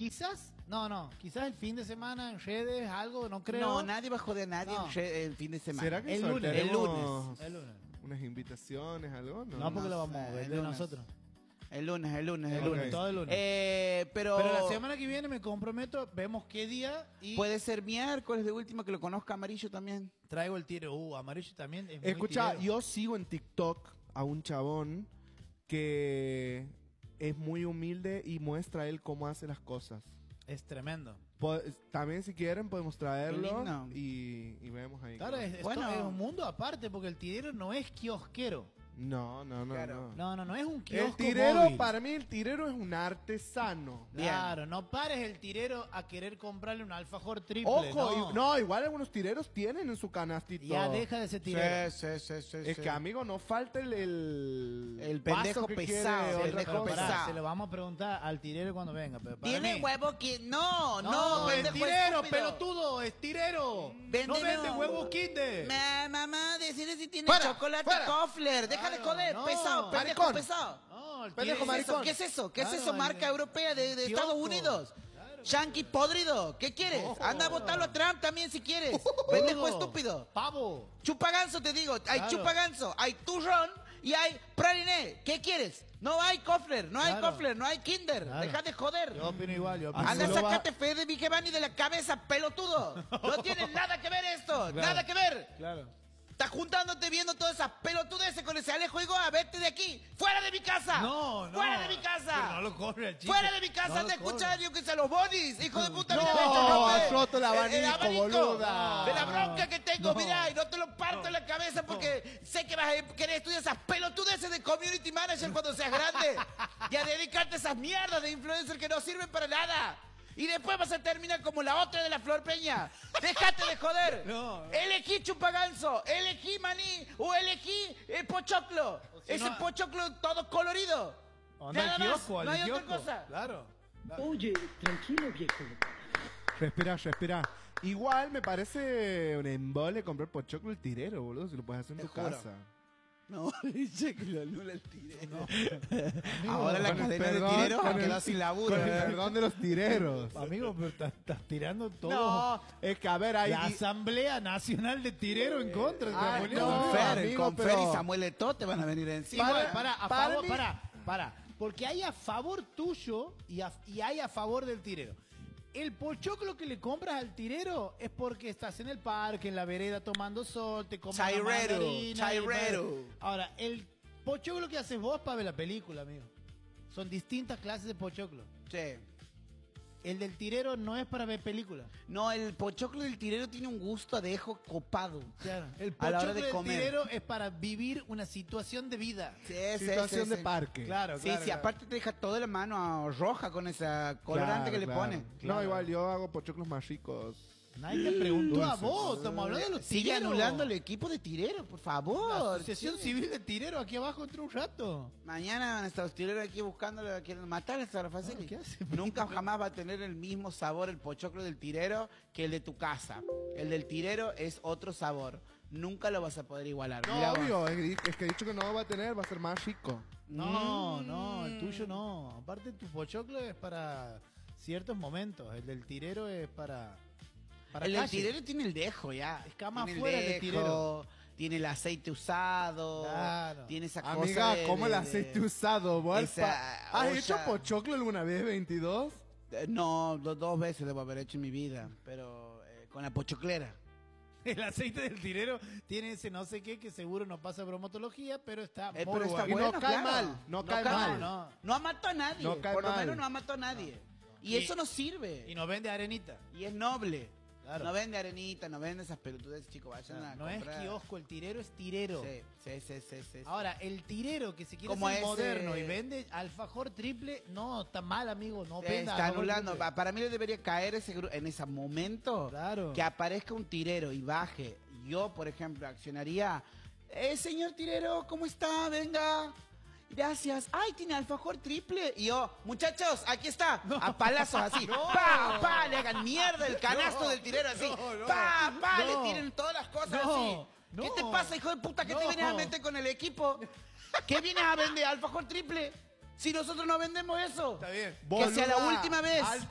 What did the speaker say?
quizás, quizás el fin de semana en redes, algo, no creo. No, nadie va a joder a nadie No. el fin de semana. ¿Será que El lunes. sortearemos El lunes. unas invitaciones, algo? No, porque lo vamos a sé, ver el de lunes. nosotros. El lunes. El lunes, todo el lunes. Pero Pero la semana que viene me comprometo, vemos qué día y puede ser miércoles de última que lo conozca Amarillo también. traigo el tiro. Amarillo también es muy Escucha, tirero. yo sigo en TikTok a un chabón que es muy humilde y muestra él cómo hace las cosas. Es tremendo. También si quieren podemos traerlo Qué lindo. y vemos ahí. Claro, Bueno. esto es un mundo aparte porque el tirero no es kiosquero. No. Claro. No es un kiosco El tirero, móvil. para mí el tirero es un artesano. Claro, no pares el tirero a querer comprarle un alfajor triple. Ojo, no, igual algunos tireros tienen en su canastito. Ya deja de ser tirero. Sí. Es que, amigo, no falta el pendejo vaso que pesado, quiere el otra pendejo cosa. pesado. Se lo vamos a preguntar al tirero cuando venga. Pero para ¿Tiene mí- huevo que no, No, es pendejo tirero, estúpido. pelotudo, es tirero. No Véndeme vende un- huevos Kinder. Mamá, decirle si tiene Fuera, chocolate fuera. Kofler. Deja de Claro, joder, no. pesado, pendejo Maricón. pesado. No, el Pendejo tirero- maricón. ¿Qué es eso? ¿Qué es Claro, eso? Marca el- europea de kiosco. Estados Unidos. Claro. Yankee podrido. ¿Qué quieres? No. Anda a votarlo a Trump también si quieres. Pendejo Boludo, estúpido. Pavo. Chupaganso te digo. Hay Claro. chupaganso, hay turrón y hay praliné. ¿Qué quieres? No hay Kofler, no hay Claro. Kofler, no hay Kinder. Claro. Deja de joder. Yo opino igual, yo opino Anda, igual. sacate fe de Vigevani de la cabeza, pelotudo. No tiene nada que ver esto. Claro. Nada que ver. Claro. Estás juntándote viendo todas esas pelotudeces con ese Alejo y Goa. Vete de aquí. ¡Fuera de mi casa! No. ¡Fuera de mi casa! Pero no lo corre el chico. ¡Fuera de mi casa! No ¡Anda a lo corre. escuchar yo que sé los bonis! ¡Hijo de puta! No, mira, me echa ropa, has roto el abanico, boluda. De la bronca que tengo, No. mirá, y no te lo parto en la cabeza porque sé que vas a querer estudiar esas pelotudeces de community manager cuando seas grande y a dedicarte a esas mierdas de influencer que no sirven para nada. Y después vas a terminar como la otra de la Flor Peña. ¡Déjate de joder! No. Elegí chupaganso, elegí maní o elegí pochoclo. si Ese no- pochoclo todo colorido. Anda Nada al más, kiosco, no hay al otra kiosco. cosa. Claro. Oye, tranquilo, viejo. Respira. Igual me parece un embole comprar pochoclo el tirero, boludo, si lo puedes hacer en Te tu juro. casa. No, dice que lo anula el tirero. Ahora la Con el cadena perdón, de tireros con va a el- quedar sin laburo. Con el perdón de los tireros. Amigo, pero estás tirando todo. No, es que a ver, ahí... La Asamblea Nacional de Tirero en contra. Ah, Te no, ponía- Con Fer, amigo, con Fer pero- y Samuel Eto'o te van a venir encima. Igual, para para mí- porque hay a favor tuyo y hay a favor del tirero. El pochoclo que le compras al tirero es porque estás en el parque, en la vereda tomando sol, te comes una Chairero, mandarina y- chairero. Ahora, el pochoclo que haces vos para ver la película, amigo. Son distintas clases de pochoclo. Sí. El del tirero no es para ver películas. No, el pochoclo del tirero tiene un gusto a dejo copado. Claro. El A la hora pochoclo de del comer. tirero es para vivir una situación de vida. Sí, Situación de parque. Claro, Sí, claro. sí, aparte te deja toda la mano roja con esa colorante Claro, que le claro. pone. No, igual yo hago pochoclos más ricos. Nadie te preguntó a Dulces. vos, estamos hablando de los Sigue tireros. anulando el equipo de tirero, por La favor. Asociación Sí. Civil de Tirero aquí abajo entre un rato. Mañana van a estar los tireros aquí buscándolo, quieren matar a esta Rafaceli. ¿qué hace? Nunca jamás va a tener el mismo sabor el pochoclo del tirero que el de tu casa. El del tirero es otro sabor. Nunca lo vas a poder igualar. No, Mirá vos. obvio, es que he dicho que no va a tener, va a ser más rico. No, el tuyo no. Aparte tu pochoclo es para ciertos momentos. El del tirero es para El del calle. tirero tiene el dejo ya. Es cama Tiene afuera el de dejo, tirero. Tiene el aceite usado. Claro. Tiene esa cosa. Amiga, de- ¿cómo el de- aceite usado? ¿Vos esa ¿Has olla. hecho pochoclo alguna vez, 22? No, dos veces debo haber hecho en mi vida. Pero con la pochoclera. El aceite del tirero tiene ese no sé qué que seguro no pasa bromatología, pero está muy Pero está bueno. Y no bueno, cae claro. mal, no cae mal. No. No ha matado a nadie. No cae Por lo mal. menos no ha matado a nadie. Y Y- eso no sirve. Y nos vende arenita. Y es noble. Claro. No vende arenita, no vende esas pelotudes, chicos. Vayan a No es comprar. kiosco, el tirero es tirero. Sí. Ahora, el tirero que se quiere Como ser ese- moderno y vende alfajor triple, no, está mal, amigo, no venda Está alfajor anulando. triple. Para mí le debería caer en ese momento. Claro. Que aparezca un tirero y baje. Yo, por ejemplo, accionaría. Señor tirero, ¿cómo está? Venga. Gracias. Ay, tiene alfajor triple. Y yo, muchachos, aquí está. A palazos así. Pa, le hagan mierda el canasto del tirero así. no, Pa, no. le tiren todas las cosas No, así. ¿Qué no. te pasa, hijo de puta? ¿Qué te No. vienes a meter con el equipo? ¿Qué vienes a vender alfajor triple? Si nosotros no vendemos eso. Está bien. Que sea la Boluda. última vez.